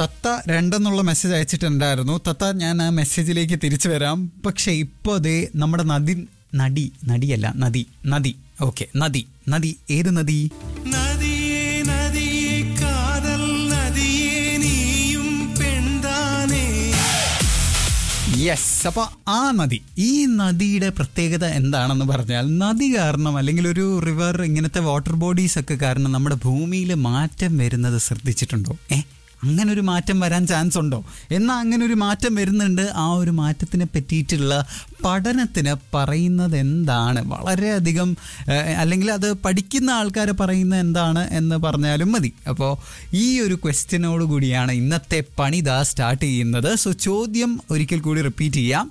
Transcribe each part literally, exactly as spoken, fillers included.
തത്ത രണ്ടെന്നുള്ള മെസ്സേജ് അയച്ചിട്ടുണ്ടായിരുന്നു. തത്ത, ഞാൻ ആ മെസ്സേജിലേക്ക് തിരിച്ചു വരാം. പക്ഷെ ഇപ്പോൾ അതേ നമ്മുടെ നദി നടി നടിയല്ല നദി നദി ഓക്കെ നദി നദി ഏത് നദി? യെസ്. അപ്പോൾ ആ നദി, ഈ നദിയുടെ പ്രത്യേകത എന്താണെന്ന് പറഞ്ഞാൽ, നദി കാരണം അല്ലെങ്കിൽ ഒരു റിവർ ഇങ്ങനത്തെ വാട്ടർ ബോഡീസ് ഒക്കെ കാരണം നമ്മുടെ ഭൂമിയിൽ മാറ്റം വരുന്നത് ശ്രദ്ധിച്ചിട്ടുണ്ടോ? ഏ അങ്ങനെ ഒരു മാറ്റം വരാൻ ചാൻസ് ഉണ്ടോ? എന്നാൽ അങ്ങനെ ഒരു മാറ്റം വരുന്നുണ്ട്. ആ ഒരു മാറ്റത്തിനെ പറ്റിയിട്ടുള്ള പഠനത്തിന് പറയുന്നത് എന്താണ്, വളരെയധികം അല്ലെങ്കിൽ അത് പഠിക്കുന്ന ആൾക്കാർ പറയുന്നത് എന്താണ് എന്ന് പറഞ്ഞാലും മതി. അപ്പോൾ ഈ ഒരു ക്വസ്റ്റ്യനോട് കൂടിയാണ് ഇന്നത്തെ പണിതാ സ്റ്റാർട്ട് ചെയ്യുന്നത്. സോ ചോദ്യം ഒരിക്കൽ കൂടി റിപ്പീറ്റ് ചെയ്യാം.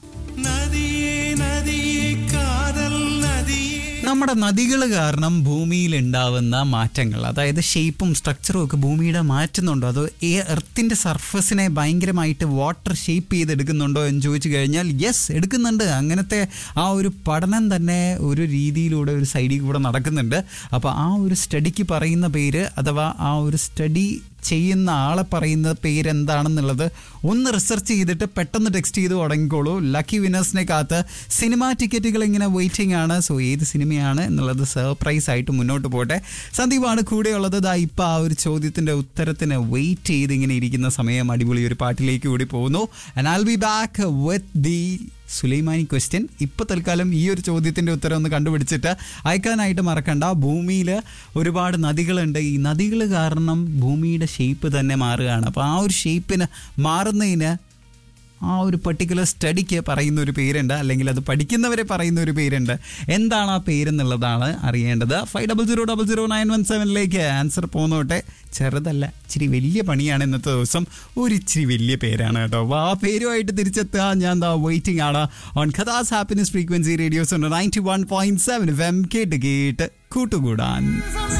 നമ്മുടെ നദികൾ കാരണം ഭൂമിയിൽ ഉണ്ടാവുന്ന മാറ്റങ്ങൾ, അതായത് ഷേപ്പും സ്ട്രക്ചറും ഒക്കെ ഭൂമിയുടെ മാറ്റുന്നുണ്ടോ, അതോ എർത്തിൻ്റെ സർഫസിനെ ഭയങ്കരമായിട്ട് വാട്ടർ ഷേപ്പ് ചെയ്തെടുക്കുന്നുണ്ടോ എന്ന് ചോദിച്ചു കഴിഞ്ഞാൽ യെസ്, എടുക്കുന്നുണ്ട്. അങ്ങനത്തെ ആ ഒരു പഠനം തന്നെ ഒരു രീതിയിലൂടെ ഒരു സൈഡിൽ കൂടെ നടക്കുന്നുണ്ട്. അപ്പോൾ ആ ഒരു സ്റ്റഡിക്ക് പറയുന്ന പേര്, അഥവാ ആ ഒരു സ്റ്റഡി ചെയ്യുന്ന ആളെ പറയുന്ന പേരെന്താണെന്നുള്ളത് ഒന്ന് റിസർച്ച് ചെയ്തിട്ട് പെട്ടെന്ന് ടെക്സ്റ്റ് ചെയ്ത് തുടങ്ങിക്കോളൂ. ലക്കി വിന്നേഴ്സിനെ കാത്ത് സിനിമ ടിക്കറ്റുകൾ ഇങ്ങനെ വെയിറ്റിംഗ് ആണ്. സോ ഏത് സിനിമയാണ് എന്നുള്ളത് സർപ്രൈസ് ആയിട്ട് മുന്നോട്ട് പോട്ടെ. സന്ദീപാണ് കൂടെയുള്ളത്. ദാ ഇപ്പം ആ ഒരു ചോദ്യത്തിൻ്റെ ഉത്തരത്തിന് വെയിറ്റ് ചെയ്ത് ഇങ്ങനെ ഇരിക്കുന്ന സമയം അടിപൊളി ഒരു പാട്ടിലേക്ക് കൂടി പോകുന്നു. And I will be back with the sulaimani question. ഇപ്പോൾ തൽക്കാലം ഈ ഒരു ചോദ്യത്തിൻ്റെ ഉത്തരം ഒന്ന് കണ്ടുപിടിച്ചിട്ട് അയക്കാനായിട്ട് മറക്കണ്ട. ഭൂമിയിൽ ഒരുപാട് നദികളുണ്ട്. ഈ നദികൾ കാരണം ഭൂമിയുടെ ഷേപ്പ് തന്നെ മാറുകയാണ്. അപ്പോൾ ആ ഒരു ഷേപ്പിന് മാറുന്നതിന് ആ ഒരു പർട്ടിക്കുലർ സ്റ്റഡിക്ക് പറയുന്ന ഒരു പേരുണ്ട്, അല്ലെങ്കിൽ അത് പഠിക്കുന്നവരെ പറയുന്ന ഒരു പേരുണ്ട്. എന്താണ് ആ പേരെന്നുള്ളതാണ് അറിയേണ്ടത്. Five double zero double zero nine one സെവനിലേക്ക് answer പോന്നോട്ടെ. ചെറുതല്ല, ഇച്ചിരി വലിയ പണിയാണ് ഇന്നത്തെ ദിവസം. ഒരു ഇച്ചിരി വലിയ പേരാണ് കേട്ടോ. ആ പേരുമായിട്ട് തിരിച്ചെത്തുക. ഞാൻ എന്താ വെയിറ്റിംഗ് ആണ് on ഖദാസ് happiness frequency radios ninety one point seven F M. കേട്ട് കേട്ട് കൂട്ടുകൂടാൻ.